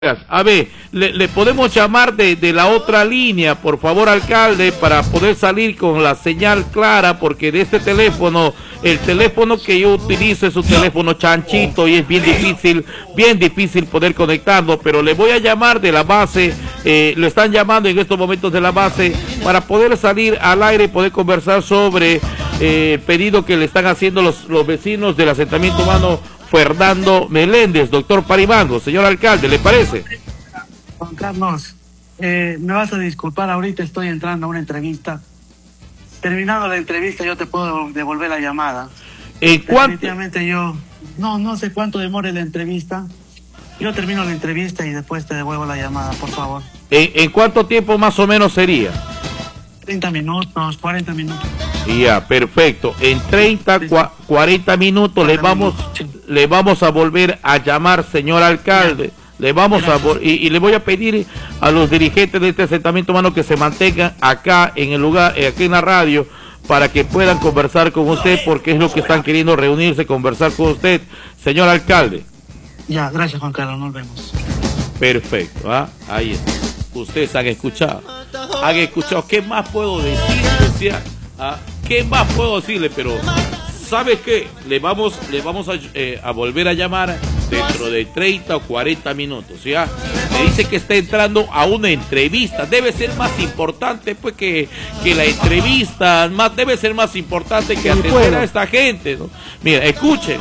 A ver, le podemos llamar de la otra línea, por favor, alcalde, para poder salir con la señal clara, porque de este teléfono, el teléfono que yo utilizo es un teléfono chanchito y es bien difícil poder conectarlo, pero le voy a llamar de la base, lo están llamando en estos momentos de la base, para poder salir al aire y poder conversar sobre el pedido que le están haciendo los vecinos del asentamiento humano Fernando Meléndez. Doctor Parimango, señor alcalde, ¿le parece? Juan Carlos, me vas a disculpar, ahorita estoy entrando a una entrevista. Terminando la entrevista yo te puedo devolver la llamada. Definitivamente yo no sé cuánto demore la entrevista. Yo termino la entrevista y después te devuelvo la llamada, por favor. ¿En cuánto tiempo más o menos sería? 30 minutos, 40 minutos. Ya, perfecto. En 30, 40 minutos le vamos a volver a llamar, señor alcalde. Le vamos y le voy a pedir a los dirigentes de este asentamiento humano que se mantengan acá en el lugar, aquí en la radio, para que puedan conversar con usted, porque es lo que están queriendo, reunirse, conversar con usted, señor alcalde. Ya, gracias, Juan Carlos, nos vemos. Perfecto, ahí está. Ustedes han escuchado, ¿qué más puedo decir? ¿Qué más puedo decirle? Pero ¿sabe qué? Le vamos a volver a llamar dentro de 30 o 40 minutos, ¿ya? Me dice que está entrando a una entrevista. Debe ser más importante, pues, que la entrevista. Debe ser más importante que atender a esta gente, ¿no? Mira, escuchen.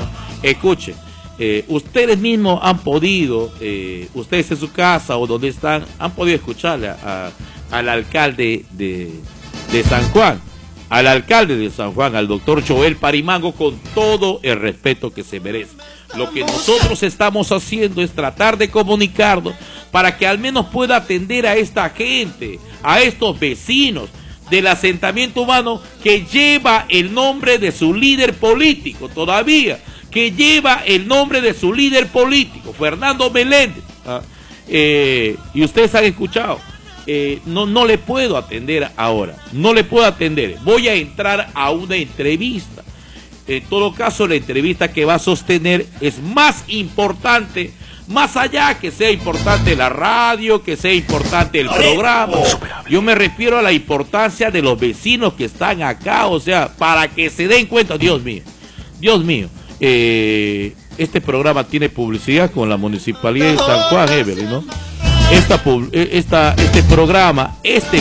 Ustedes mismos han podido, ustedes en su casa o donde están, han podido escucharle al alcalde de San Juan. Al alcalde de San Juan, al doctor Joel Parimango, con todo el respeto que se merece. Lo que nosotros estamos haciendo es tratar de comunicarnos para que al menos pueda atender a esta gente, a estos vecinos del asentamiento humano que lleva el nombre de su líder político todavía, que lleva el nombre de su líder político, Fernando Meléndez. Y ustedes han escuchado. No le puedo atender ahora, voy a entrar a una entrevista. En todo caso, la entrevista que va a sostener es más importante, más allá que sea importante la radio, que sea importante el programa. Yo me refiero a la importancia de los vecinos que están acá, o sea, para que se den cuenta. Dios mío, este programa tiene publicidad con la Municipalidad de San Juan, Evelyn, ¿no? Este programa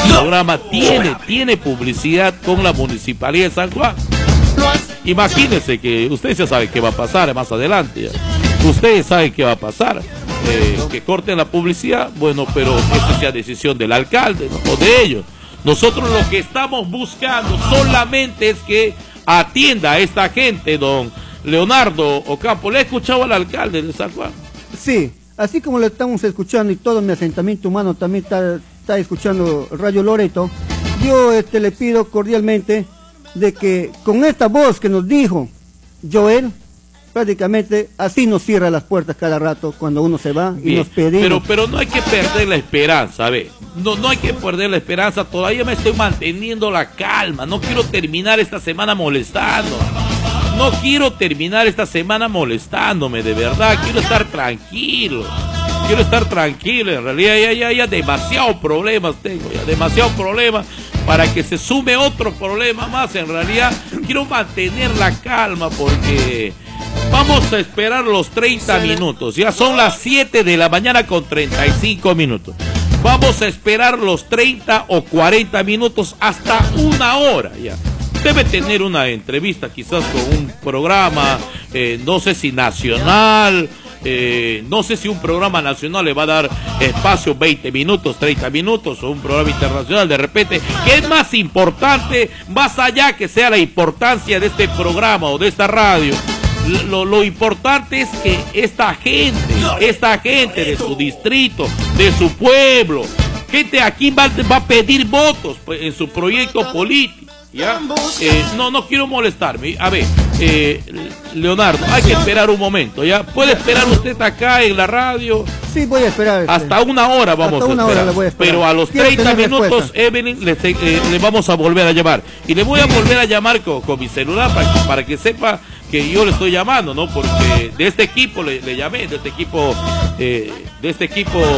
tiene publicidad con la Municipalidad de San Juan. Imagínense que ustedes ya saben qué va a pasar más adelante. Ustedes saben qué va a pasar. Que corten la publicidad, bueno, pero esa sea decisión del alcalde, ¿no? O de ellos. Nosotros lo que estamos buscando solamente es que atienda a esta gente, don Leonardo Ocampo. ¿Le ha escuchado al alcalde de San Juan? Sí. Así como lo estamos escuchando y todo mi asentamiento humano también está escuchando Radio Loreto, yo le pido cordialmente de que con esta voz que nos dijo Joel, prácticamente así nos cierra las puertas cada rato cuando uno se va. Bien, y nos pedimos. Pero no hay que perder la esperanza, a ver, no hay que perder la esperanza, todavía me estoy manteniendo la calma, no quiero terminar esta semana molestando. No quiero terminar esta semana molestándome, de verdad, quiero estar tranquilo, en realidad ya demasiados problemas tengo, demasiados problemas para que se sume otro problema más. En realidad quiero mantener la calma porque vamos a esperar los 30 minutos, ya son las 7 de la mañana con 35 minutos. Vamos a esperar los 30 o 40 minutos hasta una hora ya. Debe tener una entrevista quizás con un programa, no sé si nacional, no sé si un programa nacional le va a dar espacio 20 minutos, 30 minutos, o un programa internacional de repente, que es más importante, más allá que sea la importancia de este programa o de esta radio. Lo importante es que esta gente de su distrito, de su pueblo, gente aquí va a pedir votos pues, en su proyecto político. ¿Ya? No quiero molestarme. A ver, Leonardo, hay que esperar un momento, ¿ya? ¿Puede esperar usted acá en la radio? Sí, voy a esperar. Hasta una hora vamos a esperar. Pero a los 30 minutos, Evelyn, le vamos a volver a llamar. Y le voy a volver a llamar con mi celular para que sepa que yo le estoy llamando, ¿no? Porque de este equipo le llamé, de este equipo de este equipo